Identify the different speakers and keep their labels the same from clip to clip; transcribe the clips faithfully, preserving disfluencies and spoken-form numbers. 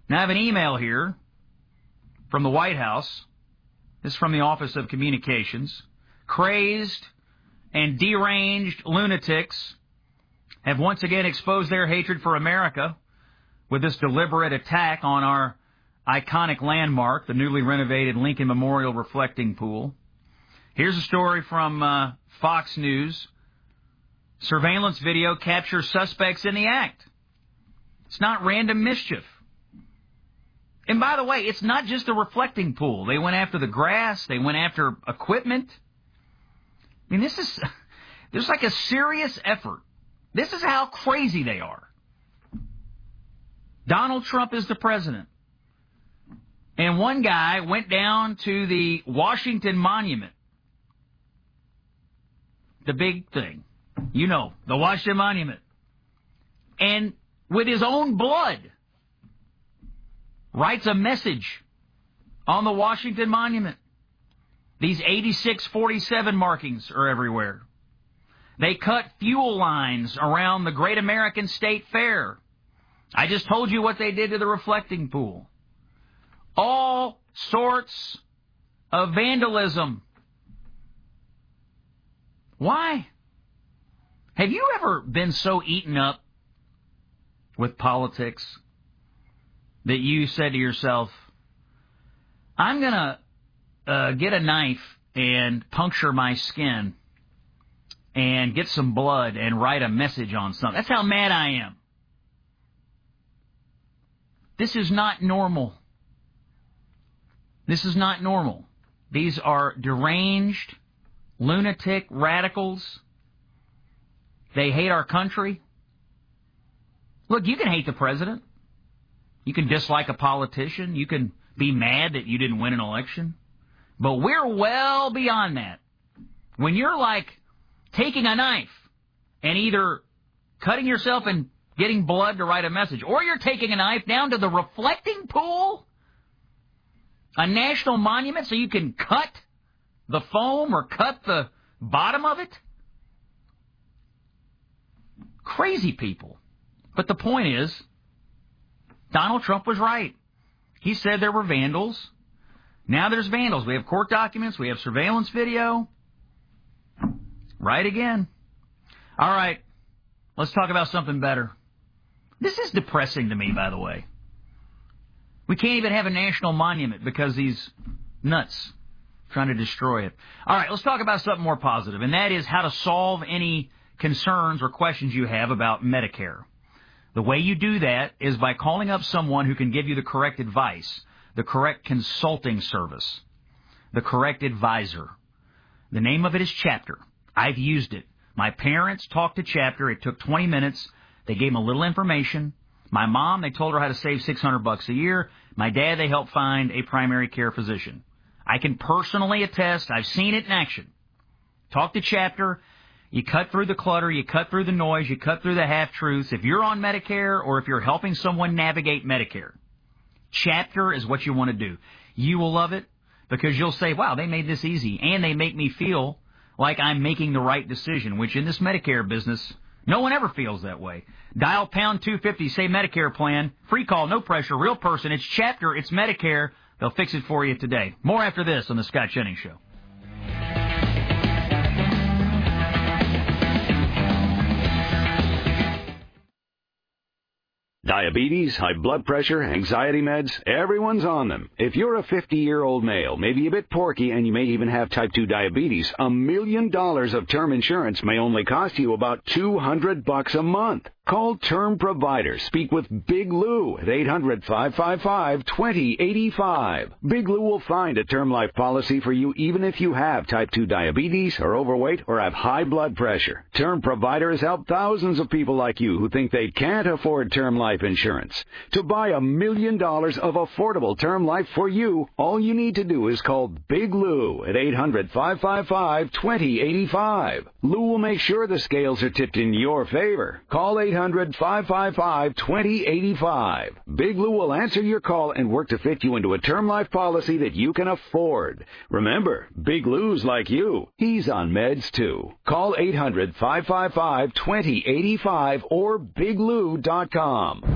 Speaker 1: Now, I have an email here from the White House. This is from the Office of Communications. Crazed and deranged lunatics have once again exposed their hatred for America with this deliberate attack on our iconic landmark, the newly renovated Lincoln Memorial Reflecting Pool. Here's a story from uh, Fox News. Surveillance video captures suspects in the act. It's not random mischief. And by the way, it's not just a reflecting pool. They went after the grass. They went after equipment. I mean, this is, there's like a serious effort. This is how crazy they are. Donald Trump is the president. And one guy went down to the Washington Monument. The big thing. You know, the Washington Monument. And with his own blood, writes a message on the Washington Monument. These eighty-six forty-seven markings are everywhere. They cut fuel lines around the Great American State Fair. I just told you what they did to the reflecting pool. All sorts of vandalism. Why? Have you ever been so eaten up with politics that you said to yourself, I'm going to uh, get a knife and puncture my skin and get some blood and write a message on something? That's how mad I am. This is not normal. This is not normal. These are deranged, lunatic radicals. They hate our country. Look, you can hate the president. You can dislike a politician. You can be mad that you didn't win an election. But we're well beyond that. When you're like taking a knife and either cutting yourself and getting blood to write a message, or you're taking a knife down to the reflecting pool, a national monument, so you can cut the foam or cut the bottom of it. Crazy people. But the point is, Donald Trump was right. He said there were vandals. Now there's vandals. We have court documents. We have surveillance video. Right again. All right. Let's talk about something better. This is depressing to me, by the way. We can't even have a national monument because these nuts trying to destroy it. All right, let's talk about something more positive, and that is how to solve any concerns or questions you have about Medicare. The way you do that is by calling up someone who can give you the correct advice, the correct consulting service, the correct advisor. The name of it is Chapter. I've used it. My parents talked to Chapter. It took twenty minutes. They gave them a little information. My mom, they told her how to save six hundred bucks a year. My dad, they helped find a primary care physician. I can personally attest. I've seen it in action. Talk to Chapter. You cut through the clutter. You cut through the noise. You cut through the half-truths. If you're on Medicare or if you're helping someone navigate Medicare, Chapter is what you want to do. You will love it because you'll say, wow, they made this easy, and they make me feel like I'm making the right decision, which in this Medicare business, no one ever feels that way. Dial pound two fifty, say Medicare plan. Free call, no pressure, real person. It's Chapter, it's Medicare. They'll fix it for you today. More after this on The Scott Jennings Show.
Speaker 2: Diabetes, high blood pressure, anxiety meds, everyone's on them. If you're a fifty-year-old male, maybe a bit porky, and you may even have type two diabetes, a million dollars of term insurance may only cost you about two hundred bucks a month. Call Term Provider. Speak with Big Lou at eight hundred, five five five, two zero eight five. Big Lou will find a term life policy for you even if you have type two diabetes, are overweight, or have high blood pressure. Term Provider has helped thousands of people like you who think they can't afford term life insurance. To buy a million dollars of affordable term life for you, all you need to do is call Big Lou at eight hundred, five five five, two zero eight five. Lou will make sure the scales are tipped in your favor. Call eight hundred, five five five, two zero eight five. Big Lou will answer your call and work to fit you into a term life policy that you can afford. Remember, Big Lou's like you. He's on meds too. Call eight hundred, five five five, two zero eight five or big lou dot com.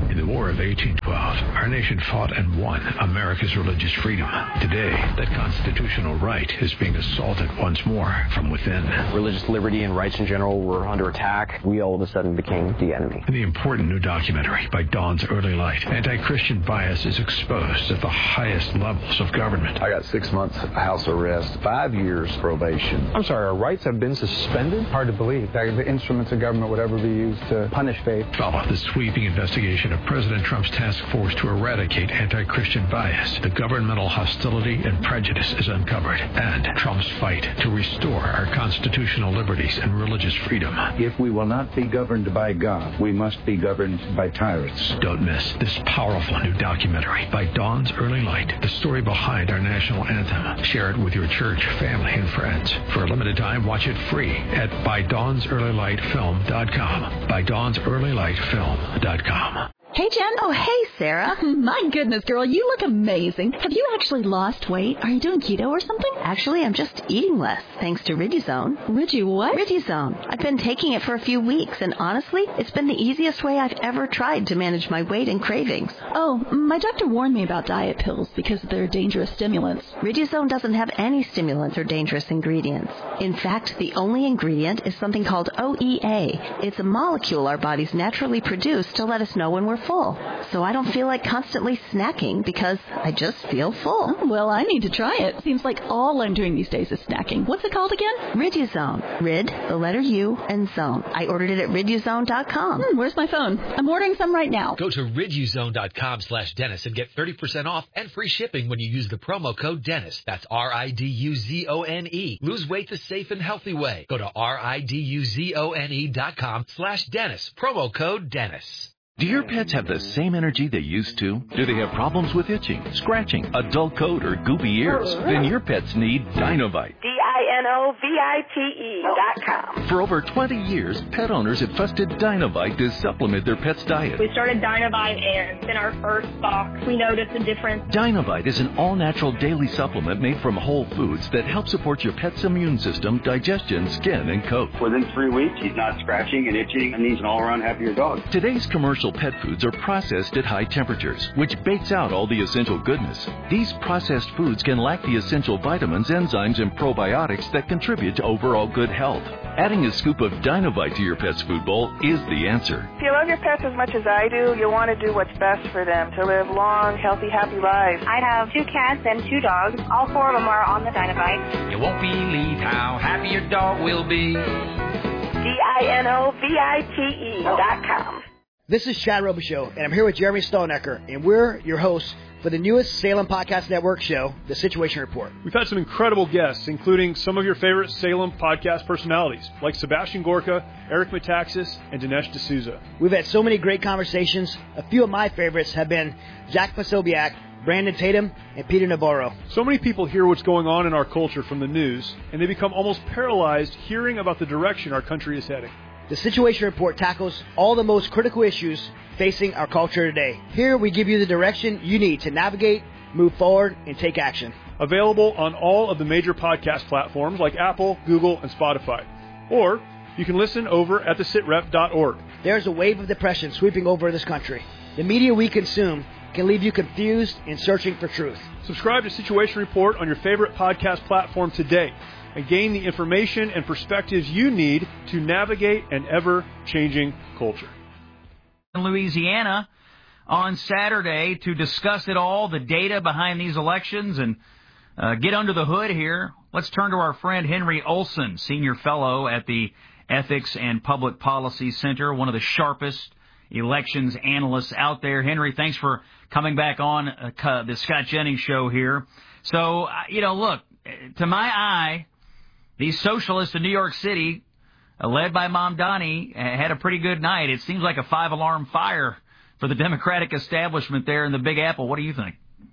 Speaker 3: In the War of eighteen twelve, our nation fought and won America's religious freedom. Today, that constitutional right is being assaulted once more from within.
Speaker 4: Religious liberty and rights in general were under attack. We all of a sudden became the enemy.
Speaker 3: In the important new documentary by Dawn's Early Light, anti-Christian bias is exposed at the highest levels of government.
Speaker 5: I got six months house arrest, five years probation.
Speaker 6: I'm sorry, our rights have been suspended? Hard to believe that the instruments of government would ever be used to punish faith.
Speaker 3: Follow the sweeping investigation of President Trump's task force to eradicate anti-Christian bias. The governmental hostility and prejudice is uncovered, and Trump's fight to restore our constitutional liberties and religious freedom.
Speaker 7: If we will not be governed by God, we must be governed by tyrants.
Speaker 3: Don't miss this powerful new documentary by Dawn's Early Light, the story behind our national anthem. Share it with your church, family, and friends. For a limited time, watch it free at by dawns early light film dot com. by dawns early light film dot com.
Speaker 8: Hey, Jen.
Speaker 9: Oh, hey, Sarah.
Speaker 8: My goodness, girl, you look amazing. Have you actually lost weight? Are you doing keto or something?
Speaker 9: Actually, I'm just eating less, thanks to Riduzone.
Speaker 8: Ridi what?
Speaker 9: Riduzone. I've been taking it for a few weeks, and honestly, it's been the easiest way I've ever tried to manage my weight and cravings.
Speaker 8: Oh, my doctor warned me about diet pills because they're dangerous stimulants.
Speaker 9: Riduzone doesn't have any stimulants or dangerous ingredients. In fact, the only ingredient is something called O E A. It's a molecule our bodies naturally produce to let us know when we're full. So I don't feel like constantly snacking because I just feel full.
Speaker 8: Oh, well, I need to try it. Seems like all I'm doing these days is snacking. What's it called again?
Speaker 9: Riduzone. Rid, the letter U, and zone. I ordered it at riduzone dot com.
Speaker 8: Hmm, where's my phone? I'm ordering some right now.
Speaker 10: Go to riduzone dot com slash Dennis and get thirty percent off and free shipping when you use the promo code Dennis. That's R I D U Z O N E. Lose weight the safe and healthy way. Go to R I D U Z O N E dot com slash Dennis. Promo code Dennis.
Speaker 11: Do your pets have the same energy they used to? Do they have problems with itching, scratching, a dull coat, or goopy ears? Then your pets need Dinovite.
Speaker 12: D I N O V I T E dot com.
Speaker 11: For over twenty years, pet owners have trusted Dinovite to supplement their pet's diet.
Speaker 12: We started Dinovite, and in our first box, we noticed a difference.
Speaker 11: Dinovite is an all-natural daily supplement made from whole foods that help support your pet's immune system, digestion, skin, and coat.
Speaker 13: Within three weeks, he's not scratching and itching, and he's an all-around happier dog.
Speaker 11: Today's commercial pet foods are processed at high temperatures, which bakes out all the essential goodness. These processed foods can lack the essential vitamins, enzymes, and probiotics that contribute to overall good health. Adding a scoop of Dinovite to your pet's food bowl is the answer.
Speaker 14: If you love your pets as much as I do, you'll want to do what's best for them to live long, healthy, happy lives.
Speaker 12: I have two cats and two dogs. All four of them are on the Dinovite.
Speaker 1: You won't believe how happy your dog will be.
Speaker 12: D I N O V I T E dot com.
Speaker 15: This is Chad Robichaux, and I'm here with Jeremy Stonecker, and we're your hosts for the newest Salem Podcast Network show, The Situation Report.
Speaker 16: We've had some incredible guests, including some of your favorite Salem podcast personalities, like Sebastian Gorka, Eric Metaxas, and Dinesh D'Souza.
Speaker 15: We've had so many great conversations. A few of my favorites have been Jack Posobiec, Brandon Tatum, and Peter Navarro.
Speaker 16: So many people hear what's going on in our culture from the news, and they become almost paralyzed hearing about the direction our country is heading.
Speaker 15: The Situation Report tackles all the most critical issues facing our culture today. Here we give you the direction you need to navigate, move forward, and take action.
Speaker 16: Available on all of the major podcast platforms like Apple, Google, and Spotify. Or you can listen over at the sit rep dot org.
Speaker 15: There's a wave of depression sweeping over this country. The media we consume can leave you confused and searching for truth.
Speaker 16: Subscribe to Situation Report on your favorite podcast platform today and gain the information and perspectives you need to navigate an ever-changing culture.
Speaker 1: In Louisiana on Saturday to discuss it all, the data behind these elections, and uh, get under the hood here, let's turn to our friend Henry Olson, Senior Fellow at the Ethics and Public Policy Center, one of the sharpest elections analysts out there. Henry, thanks for coming back on uh, the Scott Jennings Show here. So, uh, you know, look, to my eye, these socialists in New York City, uh, led by Mamdani, uh, had a pretty good night. It seems like a five-alarm fire for the Democratic establishment there in the Big Apple. What do you think?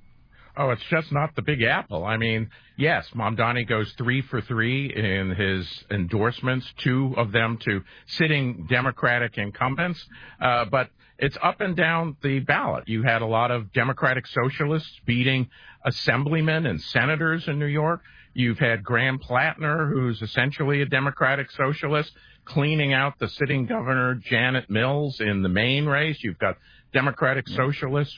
Speaker 17: Oh, it's just not the Big Apple. I mean, yes, Mamdani goes three for three in his endorsements, two of them to sitting Democratic incumbents, uh, but it's up and down the ballot. You had a lot of Democratic socialists beating assemblymen and senators in New York. You've had Graham Plattner, who's essentially a Democratic socialist, cleaning out the sitting governor, Janet Mills, in the Maine race. You've got Democratic Socialists